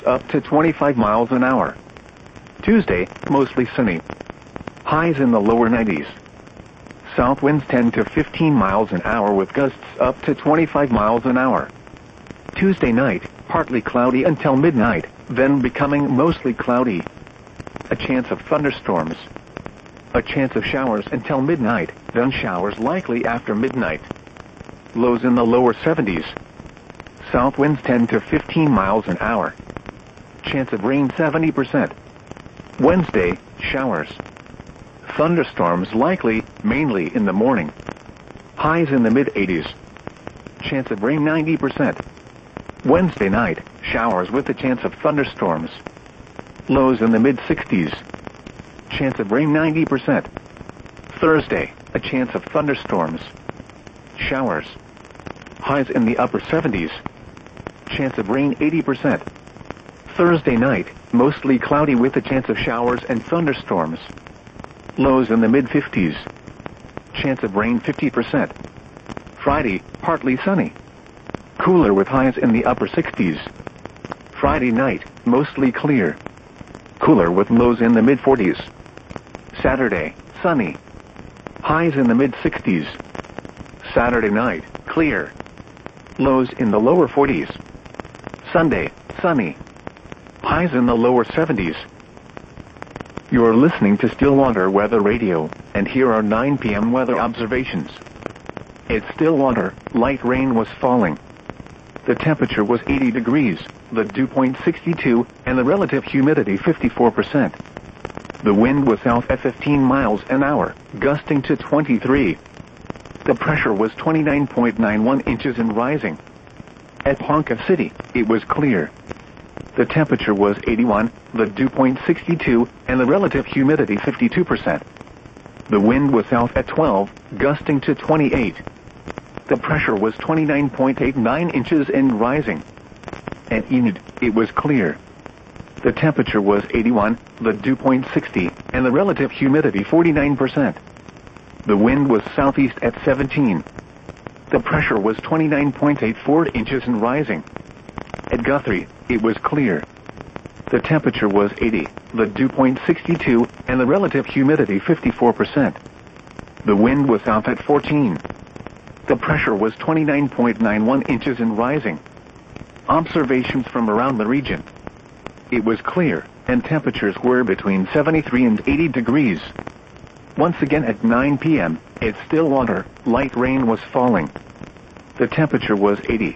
up to 25 miles an hour. Tuesday, mostly sunny. Highs in the lower 90s. South winds 10 to 15 miles an hour with gusts up to 25 miles an hour. Tuesday night, partly cloudy until midnight, then becoming mostly cloudy. A chance of thunderstorms. A chance of showers until midnight, then showers likely after midnight. Lows in the lower 70s. South winds 10 to 15 miles an hour. Chance of rain 70%. Wednesday, showers. Thunderstorms likely, mainly in the morning. Highs in the mid-80s. Chance of rain 90%. Wednesday night, showers with a chance of thunderstorms. Lows in the mid-60s. Chance of rain 90%. Thursday, a chance of thunderstorms. Showers. Highs in the upper 70s. Chance of rain 80%. Thursday night, mostly cloudy with a chance of showers and thunderstorms. Lows in the mid-50s. Chance of rain 50%. Friday, partly sunny. Cooler with highs in the upper 60s. Friday night, mostly clear. Cooler with lows in the mid-40s. Saturday, sunny. Highs in the mid-60s. Saturday night, clear. Lows in the lower 40s. Sunday, sunny. Highs in the lower 70s. You're listening to Stillwater Weather Radio, and here are 9 p.m. weather observations. At Stillwater, light rain was falling. The temperature was 80 degrees, the dew point 62, and the relative humidity 54%. The wind was south at 15 miles an hour, gusting to 23. The pressure was 29.91 inches and rising. At Ponca City, it was clear. The temperature was 81, the dew point 62, and the relative humidity 52%. The wind was south at 12, gusting to 28. The pressure was 29.89 inches and rising. At Enid, it was clear. The temperature was 81, the dew point 60, and the relative humidity 49%. The wind was southeast at 17. The pressure was 29.84 inches and rising. At Guthrie, it was clear. The temperature was 80, the dew point 62, and the relative humidity 54%. The wind was south at 14. The pressure was 29.91 inches and rising. Observations from around the region. It was clear, and temperatures were between 73 and 80 degrees. Once again at 9 p.m., at Stillwater, light rain was falling. The temperature was 80.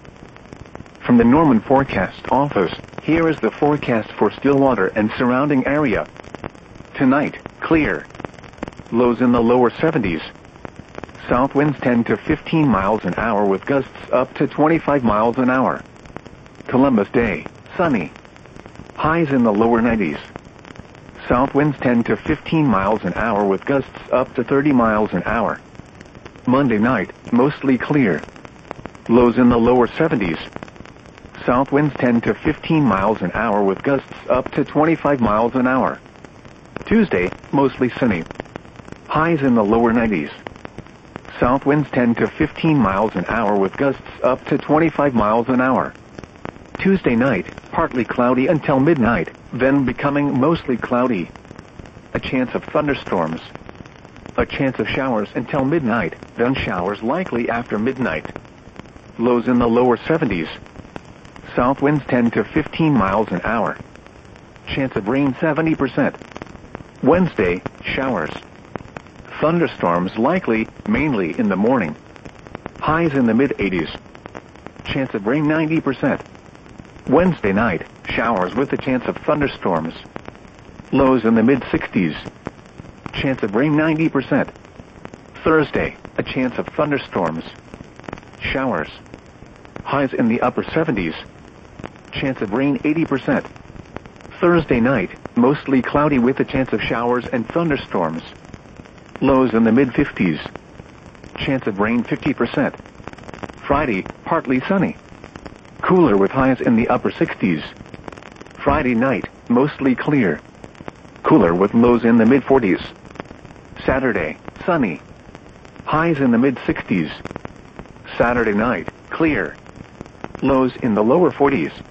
From the Norman Forecast Office, here is the forecast for Stillwater and surrounding area. Tonight, clear. Lows in the lower 70s. South winds 10 to 15 miles an hour with gusts up to 25 miles an hour. Columbus Day, sunny. Highs in the lower 90s. South winds 10 to 15 miles an hour with gusts up to 30 miles an hour. Monday night, mostly clear. Lows in the lower 70s. South winds 10 to 15 miles an hour with gusts up to 25 miles an hour. Tuesday, mostly sunny. Highs in the lower 90s. South winds 10 to 15 miles an hour with gusts up to 25 miles an hour. Tuesday night, partly cloudy until midnight, then becoming mostly cloudy. A chance of thunderstorms. A chance of showers until midnight, then showers likely after midnight. Lows in the lower 70s. South winds 10 to 15 miles an hour. Chance of rain 70%. Wednesday, showers. Thunderstorms likely, mainly in the morning. Highs in the mid-80s. Chance of rain 90%. Wednesday night, showers with a chance of thunderstorms. Lows in the mid-60s. Chance of rain 90%. Thursday, a chance of thunderstorms. Showers. Highs in the upper 70s. Chance of rain 80%. Thursday night, mostly cloudy with a chance of showers and thunderstorms. Lows in the mid-50s. Chance of rain 50%. Friday, partly sunny. Cooler with highs in the upper 60s. Friday night, mostly clear. Cooler with lows in the mid-40s. Saturday, sunny. Highs in the mid-60s. Saturday night, clear. Lows in the lower 40s.